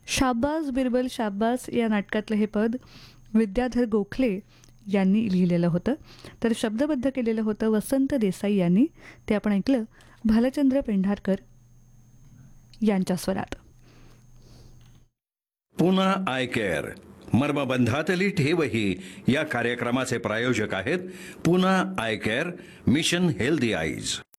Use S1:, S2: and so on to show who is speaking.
S1: शाब्बास बिरबल शाब्बास या नाटकातलं हे पद विद्याधर गोखले यांनी लिहिलेलं होतं, तर शब्दबद्ध केलेलं होतं वसंत देसाई यांनी. ते आपण ऐकलं भालचंद्र पेंढारकर यांच्या स्वरात.
S2: पुन्हा आय केअर मर्मबंधातली ठेवही या कार्यक्रमाचे प्रायोजक आहेत पुन्हा I care, mission healthy eyes.